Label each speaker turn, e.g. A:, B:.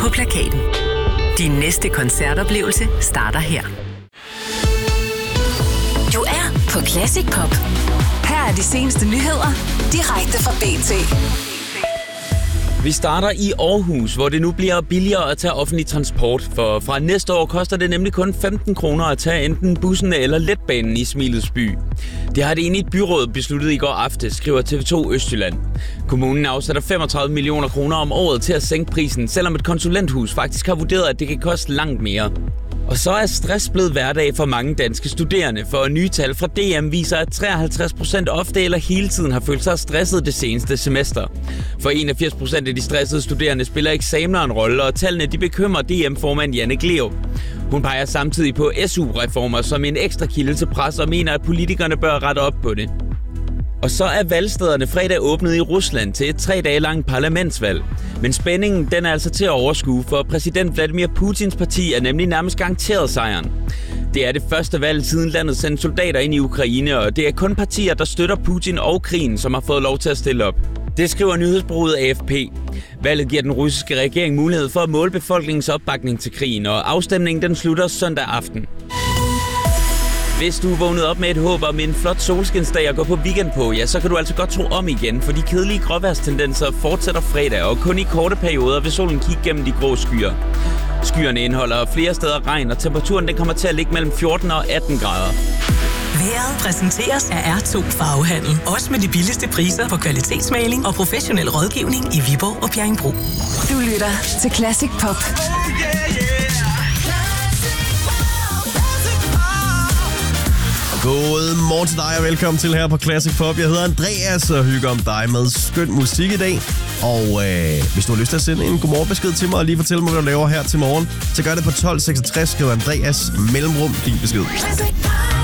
A: på plakaten. Din næste koncertoplevelse starter her.
B: Du er på Classic Pop. Her er de seneste nyheder, direkte fra BT.
C: Vi starter i Aarhus, hvor det nu bliver billigere at tage offentlig transport, for fra næste år koster det nemlig kun 15 kroner at tage enten bussen eller letbanen i Smilets by. Det har det enigt byråd besluttet i går aftes, skriver TV2 Østjylland. Kommunen afsætter 35 millioner kroner om året til at sænke prisen, selvom et konsulenthus faktisk har vurderet, at det kan koste langt mere. Og så er stress blevet hverdag for mange danske studerende, for nye tal fra DM viser, at 53% ofte eller hele tiden har følt sig stresset det seneste semester. For 81% af de stressede studerende spiller eksamener en rolle, og tallene de bekymrer DM-formand Janne Gleup. Hun peger samtidig på SU-reformer som en ekstra kilde til pres og mener, at politikerne bør rette op på det. Og så er valgstederne fredag åbnet i Rusland til et 3 dage langt parlamentsvalg. Men spændingen den er altså til at overskue, for præsident Vladimir Putins parti er nemlig nærmest garanteret sejren. Det er det første valg siden landet sendte soldater ind i Ukraine, og det er kun partier, der støtter Putin og krigen, som har fået lov til at stille op. Det skriver nyhedsbureauet AFP. Valget giver den russiske regering mulighed for at måle befolkningens opbakning til krigen, og afstemningen den slutter søndag aften. Hvis du er vågnet op med et håb om en flot solskinsdag at gå på weekend på, ja, så kan du altså godt tro om igen, for de kedelige gråvejrstendenser fortsætter fredag, og kun i korte perioder vil solen kigge gennem de grå skyer. Skyerne indeholder flere steder regn, og temperaturen den kommer til at ligge mellem 14 og 18 grader.
A: Vejret præsenteres af R2 Farvehandel. Også med de billigste priser på kvalitetsmaling og professionel rådgivning i Viborg og Bjerringbro.
B: Du lytter til Classic Pop.
D: God morgen til dig og velkommen til her på Classic Pop. Jeg hedder Andreas og hygger om dig med skøn musik i dag. Og hvis du har lyst til at sende en godmorgenbesked til mig og lige fortælle mig, hvad du laver her til morgen, så gør det på 1266, skriv Andreas mellemrum din besked.